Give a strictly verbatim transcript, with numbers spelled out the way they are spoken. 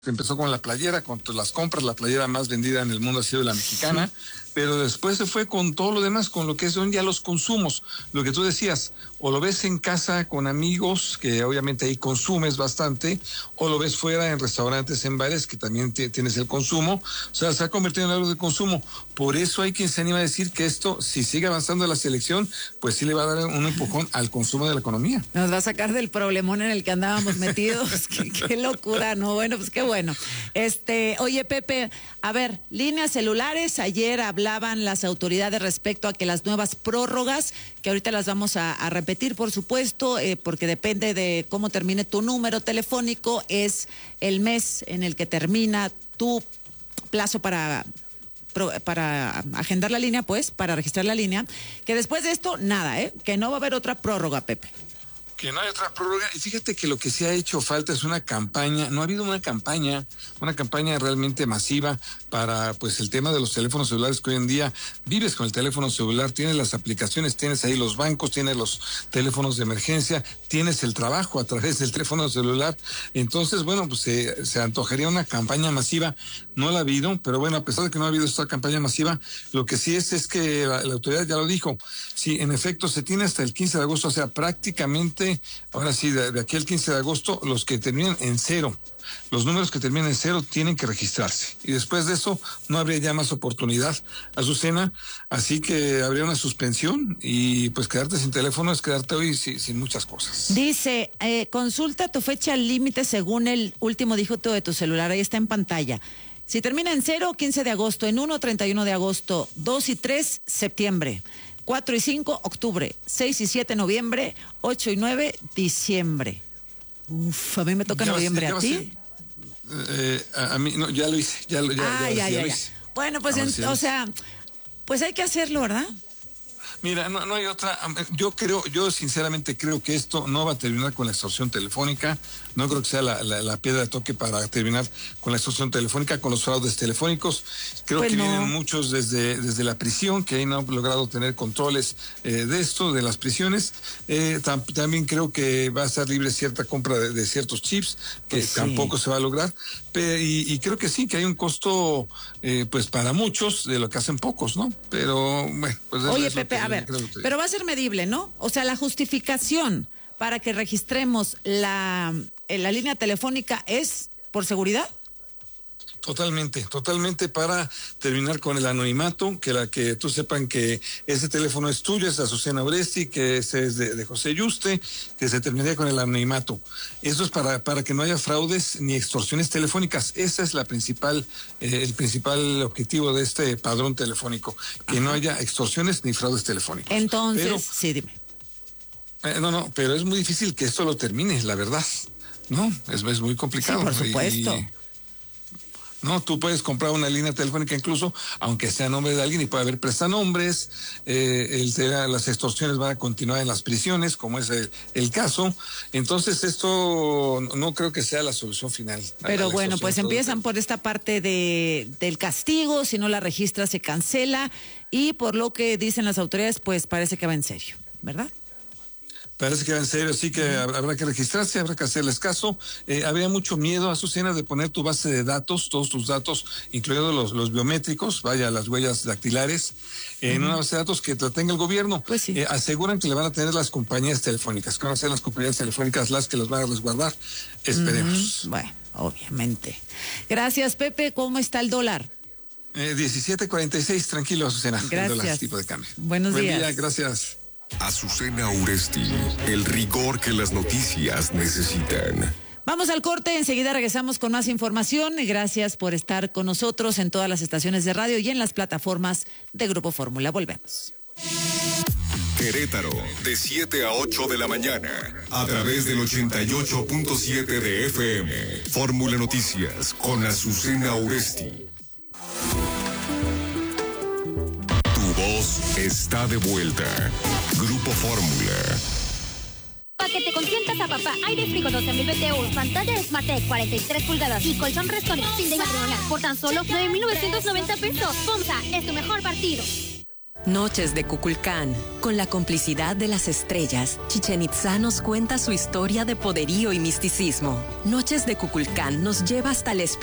Empezó con la playera, con las compras, la playera más vendida en el mundo ha sido la mexicana, pero después se fue con todo lo demás, con lo que son ya los consumos, lo que tú decías, o lo ves en casa con amigos, que obviamente ahí consumes bastante, o lo ves fuera en restaurantes, en bares, que también te, tienes el consumo, o sea, se ha convertido en algo de consumo. Por eso hay quien se anima a decir que esto, si sigue avanzando la selección, pues sí le va a dar un empujón al consumo de la economía. Nos va a sacar del problemón en el que andábamos metidos. qué, qué locura, ¿no? Bueno, pues qué bueno. Este, oye, Pepe, a ver, líneas celulares, ayer hablaban las autoridades respecto a que las nuevas prórrogas, que ahorita las vamos a, a repetir, por supuesto, eh, porque depende de cómo termine tu número telefónico, es el mes en el que termina tu plazo para... para agendar la línea, pues, para registrar la línea, que después de esto, nada, ¿eh? Que no va a haber otra prórroga, Pepe. Que no hay otra prórroga. Y fíjate que lo que sí ha hecho falta es una campaña. No ha habido una campaña, una campaña realmente masiva para, pues, el tema de los teléfonos celulares, que hoy en día vives con el teléfono celular, tienes las aplicaciones, tienes ahí los bancos, tienes los teléfonos de emergencia, tienes el trabajo a través del teléfono celular. Entonces, bueno, pues se, se antojaría una campaña masiva. No la ha habido, pero bueno, a pesar de que no ha habido esta campaña masiva, lo que sí es, es que la, la autoridad ya lo dijo. Sí, en efecto, se tiene hasta el quince de agosto, o sea, prácticamente, ahora sí, de, de aquí al quince de agosto, los que terminan en cero, los números que terminan en cero tienen que registrarse. Y después de eso, no habría ya más oportunidad, Azucena, así que habría una suspensión y pues quedarte sin teléfono es quedarte hoy sin, sin muchas cosas. Dice, eh, consulta tu fecha límite según el último dígito de tu celular, ahí está en pantalla. Si termina en cero, quince de agosto, en uno, treinta y uno de agosto, dos y tres, septiembre, cuatro y cinco, octubre, seis y siete, noviembre, ocho y nueve, diciembre. Uf, a mí me toca noviembre, ¿a ti? Eh, a, a mí, no, ya lo hice, ya lo, ya, ah, ya, ya, ya, ya. Bueno, pues, en, o sea, pues hay que hacerlo, ¿verdad? Mira, no, no hay otra. Yo creo, yo sinceramente creo que esto no va a terminar con la extorsión telefónica. No creo que sea la, la, la piedra de toque para terminar con la extorsión telefónica, con los fraudes telefónicos. Creo pues que no. Vienen muchos desde, desde la prisión, que ahí no han logrado tener controles eh, de esto, de las prisiones. Eh, tam, también creo que va a estar libre cierta compra de, de ciertos chips, que pues sí. tampoco se va a lograr. Pero, y, y creo que sí, que hay un costo, eh, pues para muchos, de lo que hacen pocos, ¿no? Pero, bueno, pues... Oye, es Pepe, a ver, pero va a ser medible, ¿no? O sea, la justificación para que registremos la, la línea telefónica es por seguridad. Totalmente, totalmente para terminar con el anonimato, que la que tú sepan que ese teléfono es tuyo, es de Azucena Oresti, que ese es de, de José Yuste, que se terminaría con el anonimato. Eso es para para que no haya fraudes ni extorsiones telefónicas. Ese es la principal, eh, el principal objetivo de este padrón telefónico, que Ajá. no haya extorsiones ni fraudes telefónicos. Entonces, pero, sí, dime. Eh, no, no, pero es muy difícil que esto lo termine, la verdad, ¿no? Es, es muy complicado. Sí, por supuesto. Y, No, tú puedes comprar una línea telefónica incluso, aunque sea a nombre de alguien, y puede haber prestanombres, eh, el, las extorsiones van a continuar en las prisiones, como es el, el caso. Entonces esto no creo que sea la solución final. Pero bueno, pues empiezan por esta parte de del castigo, si no la registra se cancela, y por lo que dicen las autoridades, pues parece que va en serio, ¿verdad? Parece que va en serio, sí que habrá que registrarse, habrá que hacerles caso. Eh, había mucho miedo, Azucena, de poner tu base de datos, todos tus datos, incluidos los, los biométricos, vaya, las huellas dactilares, eh, uh-huh. en una base de datos que la tenga el gobierno. Pues sí. eh, aseguran que le van a tener las compañías telefónicas, que van a ser las compañías telefónicas las que los van a resguardar. Esperemos. Uh-huh. Bueno, obviamente. Gracias, Pepe. ¿Cómo está el dólar? Eh, diecisiete cuarenta y seis, tranquilo, Azucena. Gracias. El dólar, tipo de cambio. Buenos Buen días. día, gracias. Azucena Oresti, el rigor que las noticias necesitan. Vamos al corte, enseguida regresamos con más información. Gracias por estar con nosotros en todas las estaciones de radio y en las plataformas de Grupo Fórmula. Volvemos. Querétaro, de siete a ocho de la mañana, a través del ochenta y ocho punto siete de F M. Fórmula Noticias con Azucena Oresti. Voz está de vuelta. Grupo Fórmula. Para que te consientas a papá, aire frigo doce mil B T U, pantalla SmartTech cuarenta y tres pulgadas y colchón Restonic sin de matrimonial por tan solo nueve mil novecientos noventa pesos. FOMSA es tu mejor partido. Noches de Kukulcán. Con la complicidad de las estrellas, Chichén Itzá nos cuenta su historia de poderío y misticismo. Noches de Kukulcán nos lleva hasta la